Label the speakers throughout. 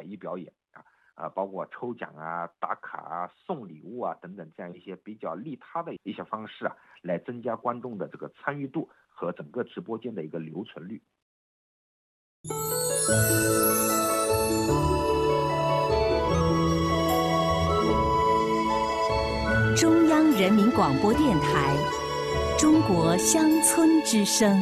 Speaker 1: 艺表演包括抽奖打卡送礼物等等这样一些比较利他的一些方式来增加观众的这个参与度和整个直播间的一个留存率。
Speaker 2: 中央人民广播电台中国乡村之声。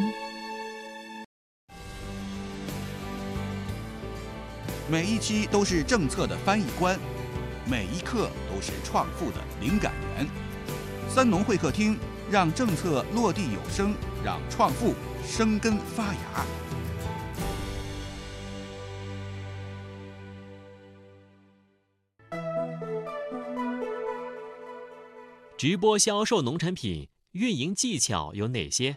Speaker 3: 每一期都是政策的翻译官，每一刻都是创富的灵感源。三农会客厅，让政策落地有声，让创富生根发芽。
Speaker 4: 直播销售农产品运营技巧有哪些？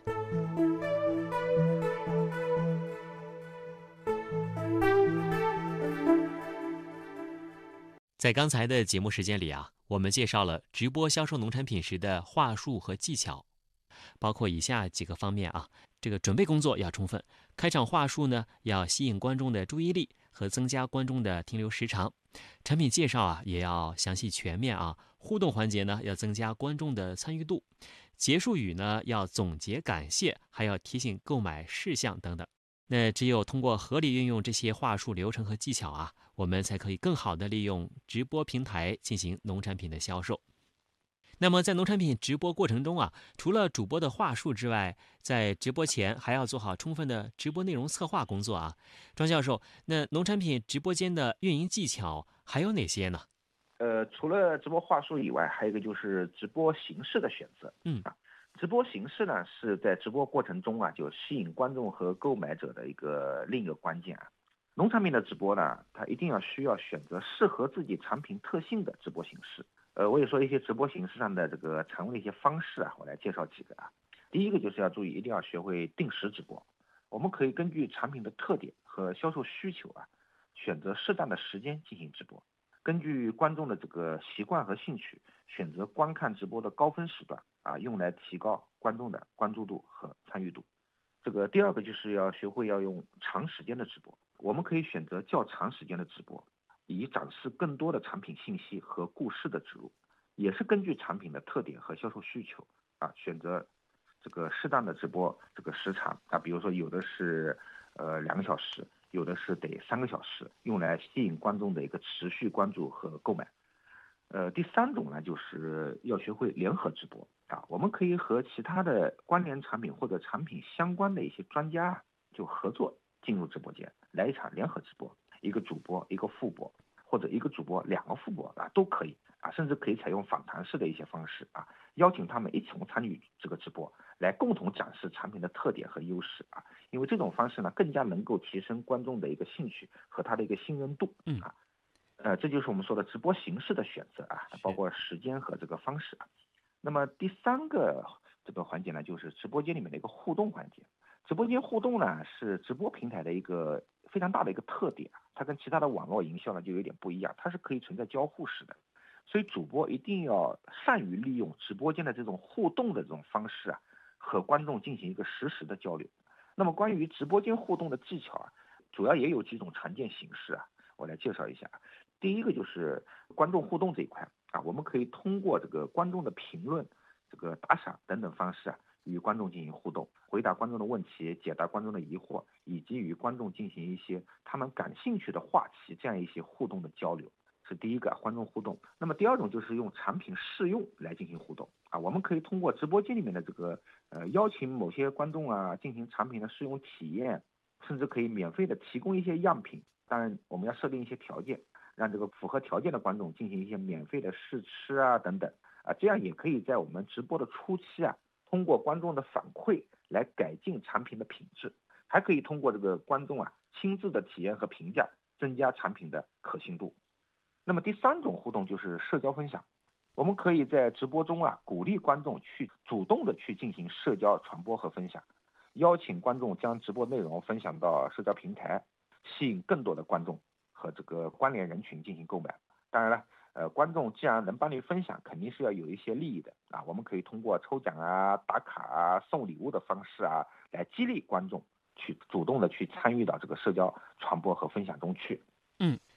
Speaker 4: 在刚才的节目时间里我们介绍了直播销售农产品时的话术和技巧，包括以下几个方面这个准备工作要充分，开场话术呢要吸引观众的注意力和增加观众的停留时长，产品介绍也要详细全面互动环节呢要增加观众的参与度，结束语呢要总结感谢，还要提醒购买事项等等。那只有通过合理运用这些话术流程和技巧我们才可以更好地利用直播平台进行农产品的销售。那么在农产品直播过程中除了主播的话术之外，在直播前还要做好充分的直播内容策划工作庄教授，那农产品直播间的运营技巧还有哪些呢？
Speaker 1: 除了直播话术以外，还有一个就是直播形式的选择。直播形式呢是在直播过程中就吸引观众和购买者的另一个关键农产品的直播呢，它一定需要选择适合自己产品特性的直播形式。我也说一些直播形式上的这个常用的一些方式我来介绍几个第一个就是要注意，一定要学会定时直播。我们可以根据产品的特点和销售需求选择适当的时间进行直播。根据观众的这个习惯和兴趣，选择观看直播的高峰时段用来提高观众的关注度和参与度。这个第二个就是要学会要用长时间的直播。我们可以选择较长时间的直播，以展示更多的产品信息和故事的植入，也是根据产品的特点和销售需求选择这个适当的直播这个时长比如说有的是2个小时，有的是得3个小时，用来吸引观众的一个持续关注和购买。第三种呢，就是要学会联合直播我们可以和其他的关联产品或者产品相关的一些专家就合作进入直播间，来一场联合直播，一个主播一个副播，或者一个主播2个副播都可以甚至可以采用访谈式的一些方式邀请他们一同参与这个直播，来共同展示产品的特点和优势因为这种方式呢，更加能够提升观众的一个兴趣和他的一个信任度这就是我们说的直播形式的选择包括时间和这个方式那么第三个这个环节呢，就是直播间里面的一个互动环节。直播间互动呢，是直播平台的一个非常大的一个特点它跟其他的网络营销呢就有点不一样，它是可以存在交互式的。所以主播一定要善于利用直播间的这种互动的这种方式和观众进行一个实时的交流。那么关于直播间互动的技巧主要也有几种常见形式我来介绍一下。第一个就是观众互动这一块我们可以通过这个观众的评论、这个打赏等等方式与观众进行互动，回答观众的问题，解答观众的疑惑，以及与观众进行一些他们感兴趣的话题，这样一些互动的交流，是第一个观众互动。那么第二种就是用产品试用来进行互动我们可以通过直播间里面的这个邀请某些观众进行产品的试用体验，甚至可以免费的提供一些样品。当然我们要设定一些条件，让这个符合条件的观众进行一些免费的试吃等等这样也可以在我们直播的初期通过观众的反馈来改进产品的品质，还可以通过这个观众亲自的体验和评价，增加产品的可信度。那么第三种互动就是社交分享。我们可以在直播中鼓励观众去主动的去进行社交传播和分享，邀请观众将直播内容分享到社交平台，吸引更多的观众和这个关联人群进行购买。当然了，观众既然能帮你分享，肯定是要有一些利益的我们可以通过抽奖打卡送礼物的方式来激励观众去主动的去参与到这个社交传播和分享中去。